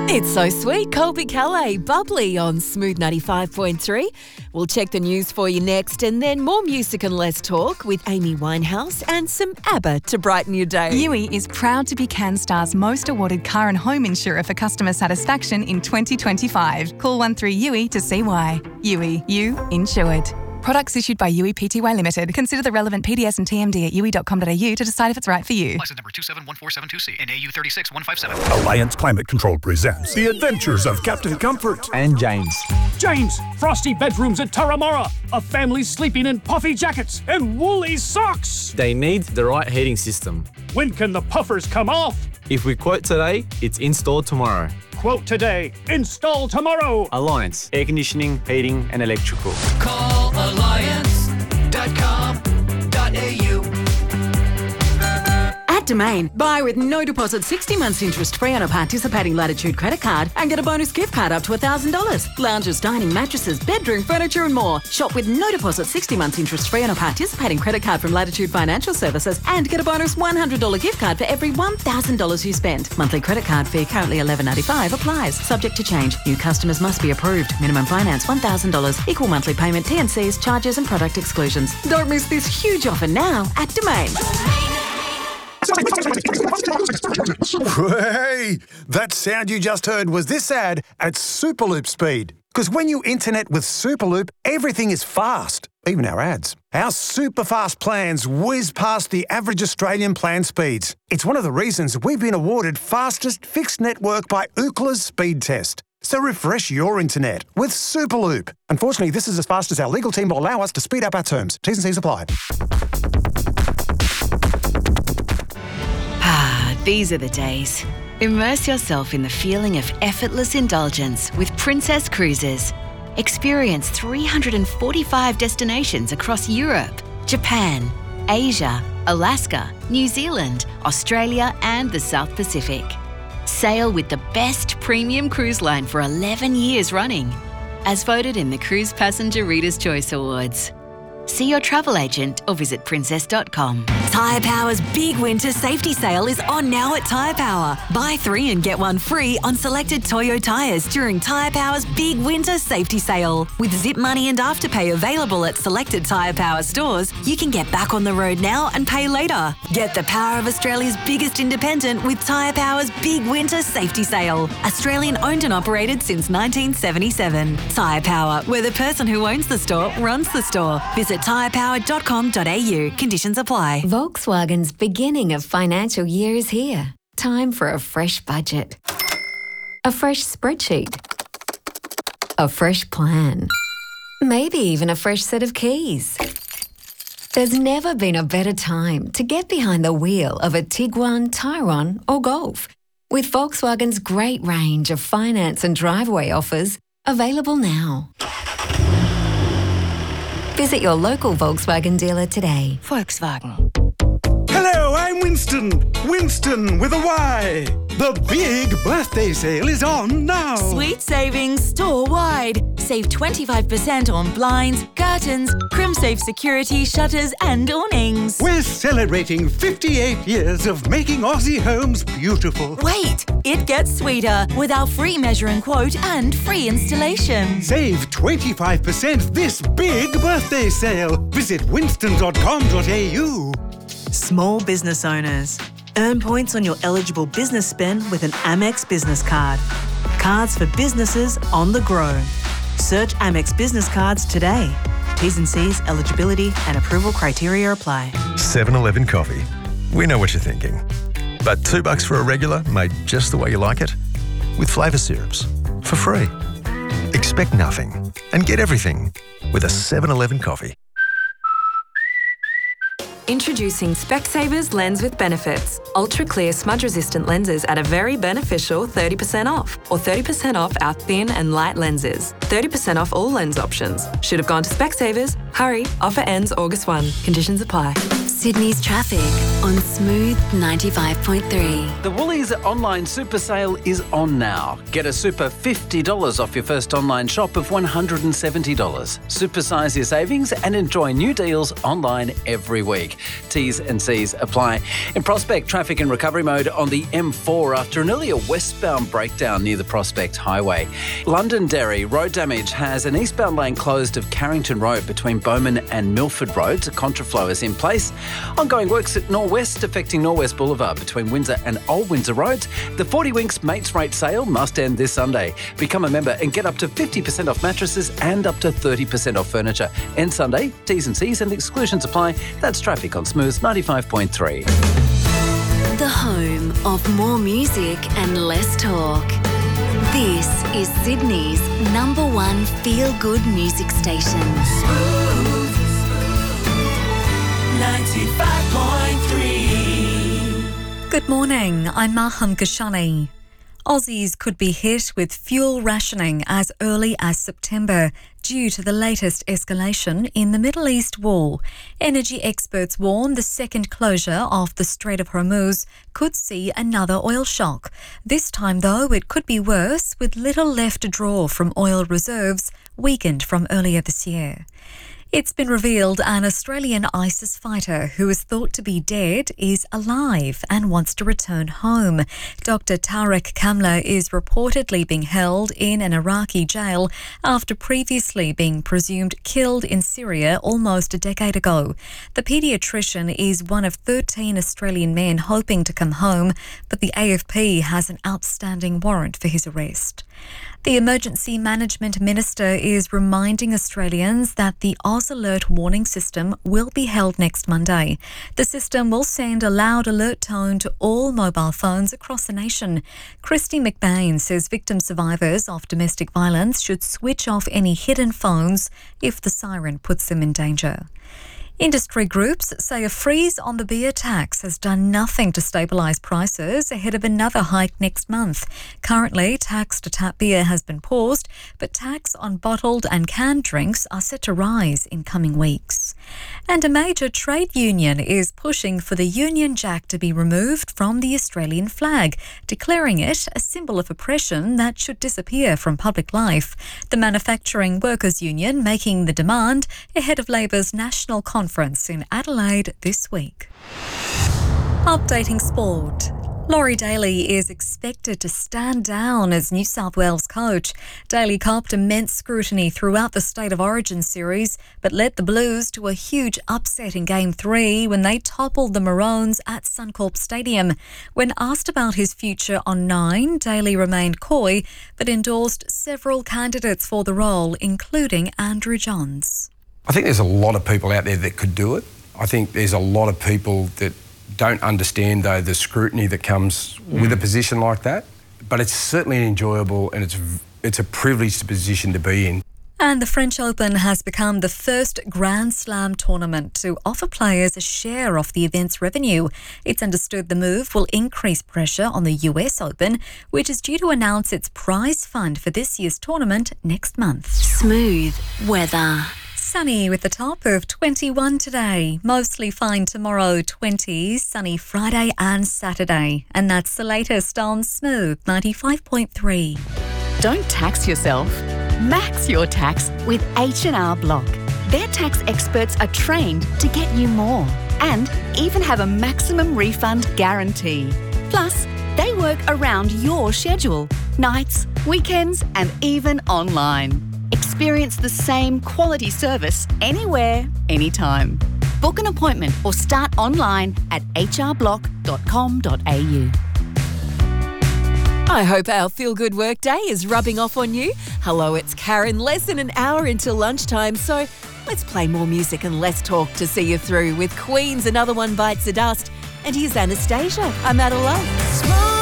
It's So Sweet, Colby Calais, bubbly on Smooth 95.3. We'll check the news for you next, and then more music and less talk with Amy Winehouse and some ABBA to brighten your day. Yui is proud to be CanStar's most awarded car and home insurer for customer satisfaction in 2025. Call 13Yui to see why. Yui, you insured. Products issued by Yui Pty Limited. Consider the relevant PDS and TMD at yui.com.au to decide if it's right for you. License number 2714726C and AU 36157. Alliance Climate Control presents The Adventures of Captain Comfort and James. James, frosty bedrooms at Turramurra. A family sleeping in puffy jackets and woolly socks. They need the right heating system. When can the puffers come off? If we quote today, it's installed tomorrow. Quote today, install tomorrow. Alliance, air conditioning, heating and electrical. Call alliance.com.au. At Domain, buy with no deposit 60 months interest free on a participating Latitude credit card and get a bonus gift card up to $1,000. Lounges, dining, mattresses, bedroom, furniture and more. Shop with no deposit 60 months interest free on a participating credit card from Latitude Financial Services and get a bonus $100 gift card for every $1,000 you spend. Monthly credit card fee currently $11.95 applies. Subject to change. New customers must be approved. Minimum finance $1,000. Equal monthly payment, T&Cs, charges and product exclusions. Don't miss this huge offer now at Domain. Hey, that sound you just heard was this ad at Superloop speed. Because when you internet with Superloop, everything is fast, even our ads. Our super fast plans whiz past the average Australian plan speeds. It's one of the reasons we've been awarded fastest fixed network by Ookla's speed test. So refresh your internet with Superloop. Unfortunately, this is as fast as our legal team will allow us to speed up our terms. T's and C's apply. These are the days. Immerse yourself in the feeling of effortless indulgence with Princess Cruises. Experience 345 destinations across Europe, Japan, Asia, Alaska, New Zealand, Australia and the South Pacific. Sail with the best premium cruise line for 11 years running, as voted in the Cruise Passenger Reader's Choice Awards. See your travel agent or visit princess.com. Tyre Power's big winter safety sale is on now at Tyre Power. Buy 3 and get 1 free on selected Toyo tyres during Tyre Power's big winter safety sale. With Zip Money and Afterpay available at selected Tyre Power stores, you can get back on the road now and pay later. Get the power of Australia's biggest independent with Tyre Power's big winter safety sale. Australian owned and operated since 1977. Tyre Power, where the person who owns the store runs the store. Visit tyrepower.com.au. Conditions apply. Volkswagen's beginning of financial year is here. Time for a fresh budget. A fresh spreadsheet. A fresh plan. Maybe even a fresh set of keys. There's never been a better time to get behind the wheel of a Tiguan, Tyrone or Golf. With Volkswagen's great range of finance and driveway offers available now. Visit your local Volkswagen dealer today. Volkswagen. Hello, I'm Winston. Winston with a Y. The big birthday sale is on now. Sweet savings store-wide. Save 25% on blinds, curtains, CrimSafe security, shutters and awnings. We're celebrating 58 years of making Aussie homes beautiful. Wait, it gets sweeter with our free measure and quote and free installation. Save 25% this big birthday sale. Visit winston.com.au. Small business owners. Earn points on your eligible business spend with an Amex business card. Cards for businesses on the go. Search Amex business cards today. T's and C's, eligibility and approval criteria apply. 7-Eleven coffee. We know what you're thinking. But $2 for a regular made just the way you like it? With flavour syrups. For free. Expect nothing and get everything with a 7-Eleven coffee. Introducing Specsavers Lens with Benefits. Ultra clear smudge resistant lenses at a very beneficial 30% off. Or 30% off our thin and light lenses. 30% off all lens options. Should have gone to Specsavers. Hurry, offer ends August 1. Conditions apply. Sydney's traffic on Smooth 95.3. The Woolies online super sale is on now. Get a super $50 off your first online shop of $170. Supersize your savings and enjoy new deals online every week. T's and C's apply. In Prospect, traffic in recovery mode on the M4 after an earlier westbound breakdown near the Prospect Highway. Londonderry, road damage has an eastbound lane closed of Carrington Road between Bowman and Milford Roads. A contraflow is in place. Ongoing works at Norwest affecting Norwest Boulevard between Windsor and Old Windsor Roads. The 40 Winks Mates Rate sale must end this Sunday. Become a member and get up to 50% off mattresses and up to 30% off furniture. End Sunday. T's and C's and exclusions apply. That's traffic on Smooth 95.3. The home of more music and less talk. This is Sydney's #1 feel-good music station. Smooth 95.3. Good morning, I'm Maham Kashani. Aussies could be hit with fuel rationing as early as September due to the latest escalation in the Middle East war. Energy experts warn the second closure of the Strait of Hormuz could see another oil shock. This time, though, it could be worse, with little left to draw from oil reserves weakened from earlier this year. It's been revealed an Australian ISIS fighter who is thought to be dead is alive and wants to return home. Dr. Tarek Kamla is reportedly being held in an Iraqi jail after previously being presumed killed in Syria almost a decade ago. The paediatrician is one of 13 Australian men hoping to come home, but the AFP has an outstanding warrant for his arrest. The Emergency Management Minister is reminding Australians that the Oz Alert warning system will be held next Monday. The system will send a loud alert tone to all mobile phones across the nation. Christy McBain says victim survivors of domestic violence should switch off any hidden phones if the siren puts them in danger. Industry groups say a freeze on the beer tax has done nothing to stabilise prices ahead of another hike next month. Currently, tax to tap beer has been paused, but tax on bottled and canned drinks are set to rise in coming weeks. And a major trade union is pushing for the Union Jack to be removed from the Australian flag, declaring it a symbol of oppression that should disappear from public life. The Manufacturing Workers Union making the demand ahead of Labor's national conference in Adelaide this week. Updating sport. Laurie Daly is expected to stand down as New South Wales coach. Daly copped immense scrutiny throughout the State of Origin series, but led the Blues to a huge upset in Game 3 when they toppled the Maroons at Suncorp Stadium. When asked about his future on 9, Daly remained coy, but endorsed several candidates for the role, including Andrew Johns. I think there's a lot of people out there that could do it. I think there's a lot of people that don't understand, though, the scrutiny that comes with a position like that. But it's certainly enjoyable and it's a privileged position to be in. And the French Open has become the first Grand Slam tournament to offer players a share of the event's revenue. It's understood the move will increase pressure on the US Open, which is due to announce its prize fund for this year's tournament next month. Smooth weather. Sunny with a top of 21 today. Mostly fine tomorrow, 20. Sunny Friday and Saturday. And that's the latest on Smooth 95.3. Don't tax yourself. Max your tax with H&R Block. Their tax experts are trained to get you more and even have a maximum refund guarantee. Plus, they work around your schedule, nights, weekends, and even online. Experience the same quality service anywhere, anytime. Book an appointment or start online at hrblock.com.au. I hope our feel-good work day is rubbing off on you. Hello, it's Karen. Less than an hour until lunchtime, so let's play more music and less talk to see you through with Queen's Another One Bites the Dust. And here's Anastasia. I'm out of love.